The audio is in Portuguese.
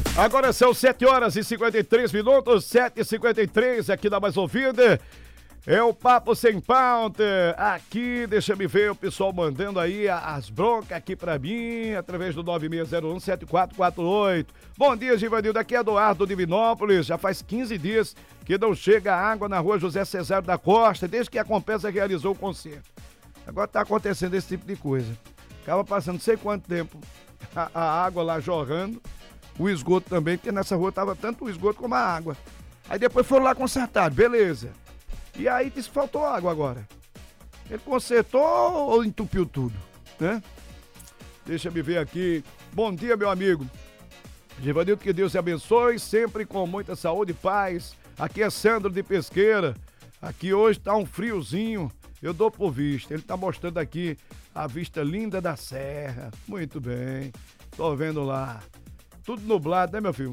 Agora são 7h53, 7h53 aqui da Mais Ouvida. É o Papo Sem Pauta. Aqui, deixa me ver o pessoal mandando aí as broncas aqui pra mim, através do 9601-7448. Bom dia, Givanildo. Aqui é Eduardo Divinópolis. Já faz 15 dias que não chega água na rua José Cesário da Costa, desde que a Compesa realizou o concerto. Agora tá acontecendo esse tipo de coisa. Acaba passando não sei quanto tempo a água lá jorrando, o esgoto também, porque nessa rua tava tanto o esgoto como a água. Aí depois foram lá consertar, beleza. E aí disse que faltou água agora. Ele consertou ou entupiu tudo, né? Deixa eu me ver aqui. Bom dia, meu amigo. Givanildo, que Deus te abençoe, sempre com muita saúde e paz. Aqui é Sandro de Pesqueira. Aqui hoje tá um friozinho. Eu dou por vista. Ele tá mostrando aqui a vista linda da serra. Muito bem. Tô vendo lá. Tudo nublado, né, meu filho?